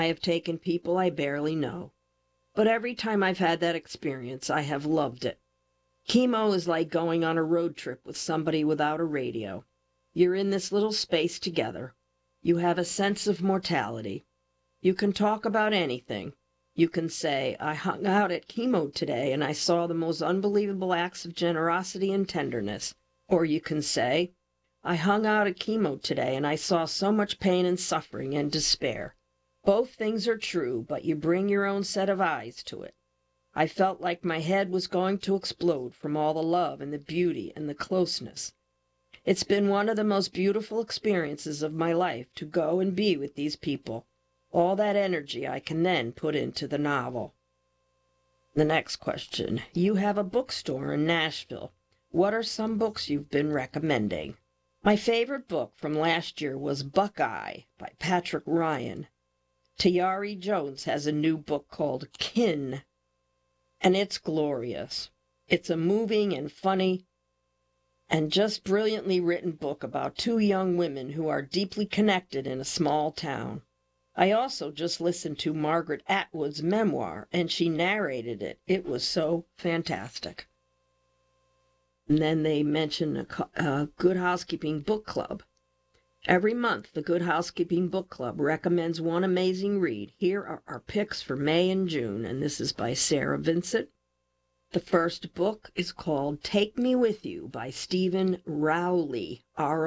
I have taken people I barely know. But every time I've had that experience, I have loved it. Chemo is like going on a road trip with somebody without a radio. You're in this little space together. You have a sense of mortality. You can talk about anything. You can say, I hung out at chemo today and I saw the most unbelievable acts of generosity and tenderness. Or you can say, I hung out at chemo today and I saw so much pain and suffering and despair. Both things are true, but you bring your own set of eyes to it. I felt like my head was going to explode from all the love and the beauty and the closeness. It's been one of the most beautiful experiences of my life to go and be with these people. All that energy I can then put into the novel. The next question. You have a bookstore in Nashville. What are some books you've been recommending? My favorite book from last year was Buckeye by Patrick Ryan. Tayari Jones has a new book called Kin, and it's glorious. It's a moving and funny and just brilliantly written book about two young women who are deeply connected in a small town. I also just listened to Margaret Atwood's memoir, and she narrated it. It was so fantastic. And then they mention a Good Housekeeping book club. Every month, the Good Housekeeping Book Club recommends one amazing read. Here are our picks for May and June, and this is by Sarah Vincent. The first book is called Take Me With You by Stephen Rowley,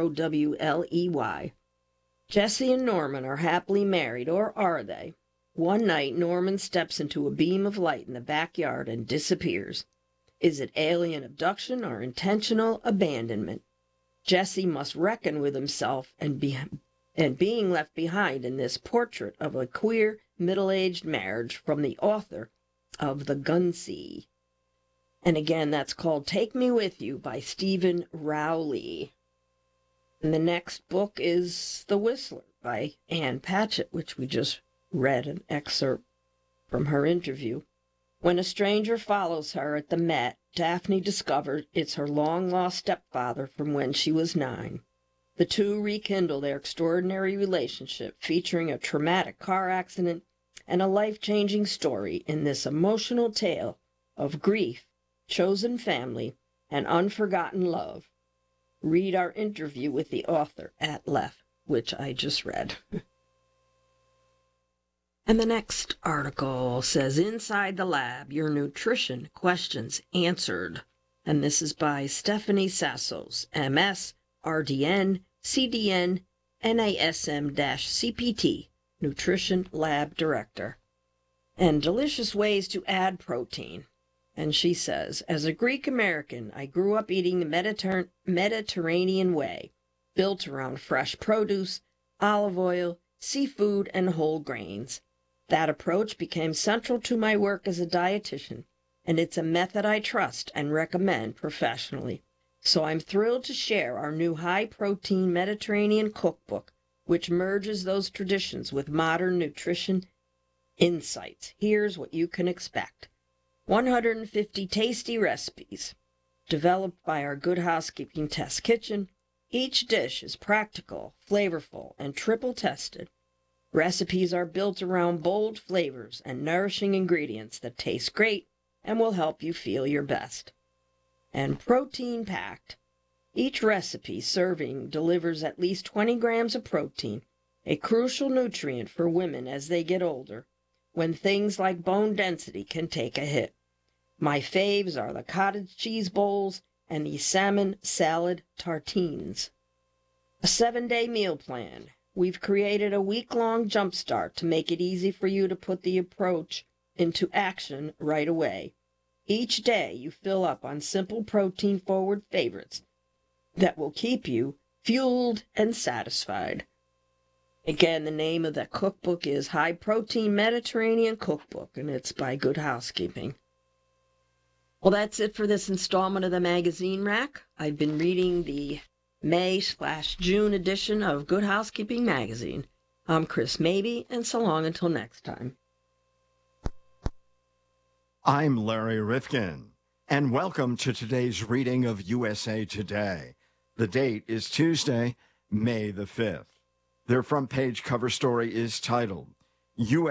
Rowley. Jesse and Norman are happily married, or are they? One night, Norman steps into a beam of light in the backyard and disappears. Is it alien abduction or intentional abandonment? Jesse must reckon with himself and being left behind in this portrait of a queer middle-aged marriage from the author of The Gunsea. And again, that's called Take Me With You by Stephen Rowley. And the next book is The Whistler by Ann Patchett, which we just read an excerpt from her interview. When a stranger follows her at the Met, Daphne discovers it's her long-lost stepfather from when she was 9. The two rekindle their extraordinary relationship, featuring a traumatic car accident and a life-changing story in this emotional tale of grief, chosen family, and unforgotten love. Read our interview with the author at Left, which I just read. And the next article says, Inside the Lab, Your Nutrition Questions Answered. And this is by Stephanie Sassos, MS, RDN, CDN, NASM-CPT, Nutrition Lab Director. And delicious ways to add protein. And she says, as a Greek American, I grew up eating the Mediterranean way, built around fresh produce, olive oil, seafood, and whole grains. That approach became central to my work as a dietitian, and it's a method I trust and recommend professionally. So I'm thrilled to share our new high-protein Mediterranean cookbook, which merges those traditions with modern nutrition insights. Here's what you can expect. 150 tasty recipes, developed by our Good Housekeeping Test Kitchen. Each dish is practical, flavorful, and triple-tested. Recipes are built around bold flavors and nourishing ingredients that taste great and will help you feel your best. And protein-packed. Each recipe serving delivers at least 20 grams of protein, a crucial nutrient for women as they get older, when things like bone density can take a hit. My faves are the cottage cheese bowls and the salmon salad tartines. A 7-day meal plan. We've created a week-long jumpstart to make it easy for you to put the approach into action right away. Each day you fill up on simple protein-forward favorites that will keep you fueled and satisfied. Again, the name of that cookbook is High Protein Mediterranean Cookbook, and it's by Good Housekeeping. Well, that's it for this installment of the Magazine Rack. I've been reading the May/June edition of Good Housekeeping Magazine. I'm Chris Mabey, and so long until next time. I'm Larry Rifkin, and welcome to today's reading of USA Today. The date is Tuesday, May the 5th. Their front page cover story is titled,